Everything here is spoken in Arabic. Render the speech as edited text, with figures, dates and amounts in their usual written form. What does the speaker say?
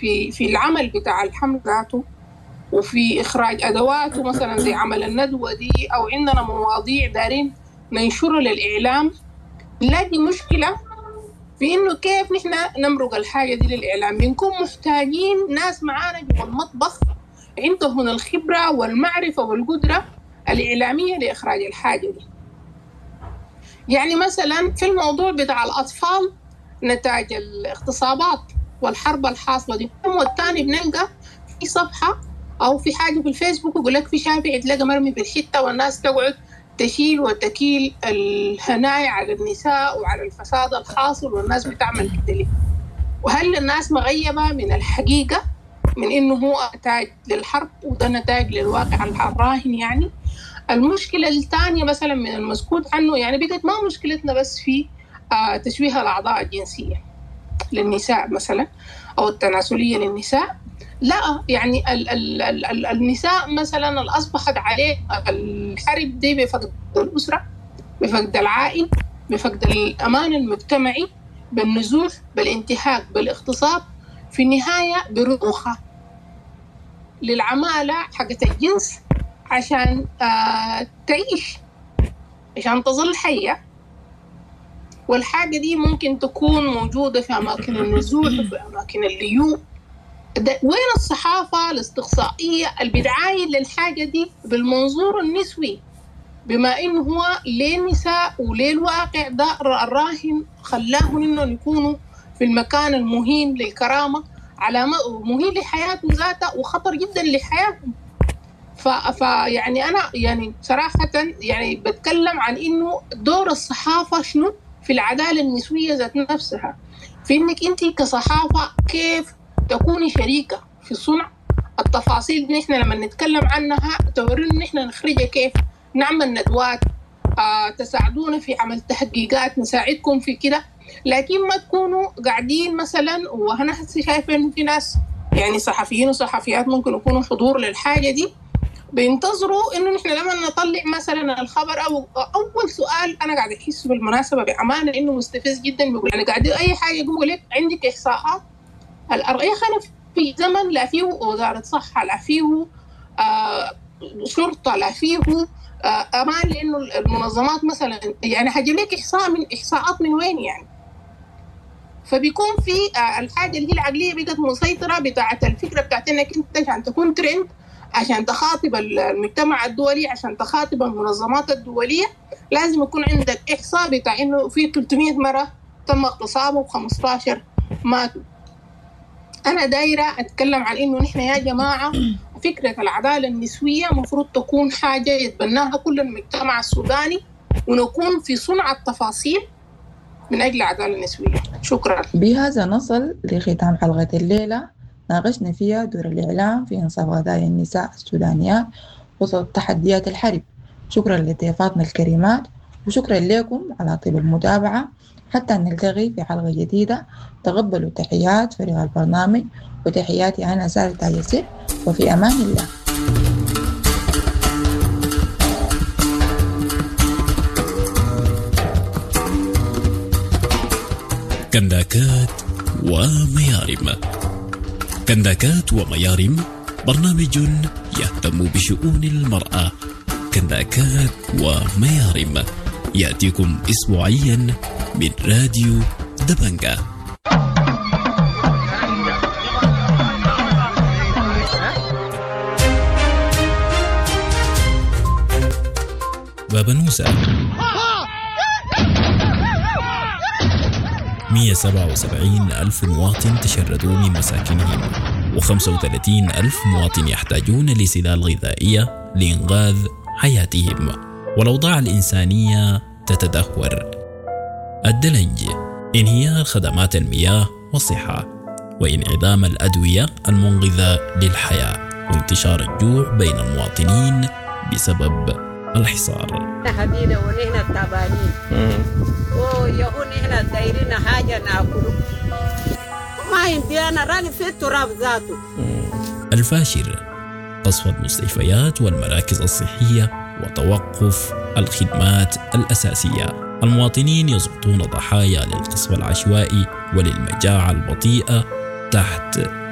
في العمل بتاع الحمل ذاته وفي إخراج أدواته مثلا زي عمل الندوة دي، أو عندنا مواضيع دارين ننشرها للإعلام، نلاقي مشكلة في إنه كيف نحن نمرق الحاجة دي للإعلام. بنكون محتاجين ناس معانا جوا المطبخ عندهم الخبرة والمعرفة والقدرة الإعلامية لإخراج الحاجة دي. يعني مثلا في الموضوع بتاع الأطفال نتاج الاغتصابات والحرب الحاصلة دي، والتاني بنلقى في صفحة أو في حاجة في الفيسبوك يقول لك في شافع تلاقى مرمي في الحتة والناس تقعد تشيل وتكيل الهنايا على النساء وعلى الفساد الحاصل والناس بتعمل كده ليه؟ وهل الناس مغيبة من الحقيقة من إنه هو نتاج للحرب وده نتاج للواقع الراهن؟ يعني المشكلة الثانية مثلا من المسكوت عنه، يعني بقت ما مشكلتنا بس في تشويه الأعضاء الجنسية للنساء مثلا أو التناسلية للنساء، لا يعني النساء مثلا اللي أصبحت عليه الحرب دي بفقد الأسرة، بفقد العائل، بفقد الأمان المجتمعي، بالنزوح، بالانتهاك، بالاغتصاب، في النهاية برضوخة للعمالة حقت الجنس عشان تعيش، عشان تظل حية. والحاجة دي ممكن تكون موجودة في أماكن النزوح وفي أماكن الليو. وين الصحافة الاستقصائية اللي بتعاين للحاجة دي بالمنظور النسوي، بما إنه هو للنساء وللواقع ده الراهن خلاهم إنهم يكونوا في المكان المهين للكرامة، على مهين لحياتهم ذاتها وخطر جدا لحياتهم. يعني أنا يعني صراحة يعني بتكلم عن إنه دور الصحافة شنو في العدالة النسوية ذات نفسها، في إنك أنت كصحافة كيف تكوني شريكة في صنع التفاصيل دي. نحن لما نتكلم عنها تورينا نحن نخرجها كيف، نعمل ندوات، تساعدونا في عمل تحقيقات، نساعدكم في كده، لكن ما تكونوا قاعدين مثلا. وأنا شايفة إنه في ناس يعني صحفيين وصحفيات ممكن يكونوا حضور للحاجة دي بينتظروا إنه نحن لما نطلع مثلا الخبر أو أول سؤال أنا قاعد أحس بالمناسبة بأمانة إنه مستفز جدا، بيقول يعني قاعد أي حاجة يقول لك عندك إحصاءات الأرقية خلف في زمن لا فيه وزارة صحة، لا فيه شرطة، لا فيه أمان، لأنه المنظمات مثلا يعني هجيب لك إحصاءات من وين يعني. فبيكون في الحاجة اللي هي العقلية بقت مسيطرة بتاعة الفكرة بتاعت إنك أنت عشان تكون ترند، عشان تخاطب المجتمع الدولي، عشان تخاطب المنظمات الدولية، لازم يكون عندك إحصاء بتاع إنه في 300 مرة تم اغتصابه و15 ماتوا. أنا دايرة أتكلم عن إنه نحن يا جماعة فكرة العدالة النسوية مفروض تكون حاجة يتبناها كل المجتمع السوداني، ونكون في صنع التفاصيل من أجل العدالة النسوية. شكرا. بهذا نصل لختام حلقة الليلة، ناقشنا فيها دور الإعلام في إنصاف قضايا النساء السودانيات وسط تحديات الحرب. شكرا لضيفاتنا الكريمات، وشكرا لكم على طيب المتابعة. حتى نلتقي في حلقة جديدة، تقبلوا تحيات فريق البرنامج وتحياتي أنا سارة ياسر، وفي أمان الله. كنداكات وميارم. كنداكات وميارم برنامج يهتم بشؤون المرأة. كنداكات وميارم يأتيكم أسبوعيا من راديو دبنجة. بابا نوسة 177,000 مواطن تشردوا من مساكنهم، و35,000 مواطن يحتاجون لسلال غذائية لإنقاذ حياتهم، والأوضاع الإنسانية تتدهور. الدلنج، انهيار خدمات المياه والصحة، وانعدام الأدوية المنقذة للحياة، وانتشار الجوع بين المواطنين بسبب الحصار. حبينا ونحن التعبانين ويهون احنا دايرين حاجة ناكله ما يمدينا راني في التراب ذاته. الفاشر، قصف المستشفيات والمراكز الصحية وتوقف الخدمات الأساسية. المواطنين يسقطون ضحايا للقصف العشوائي وللمجاعة البطيئة تحت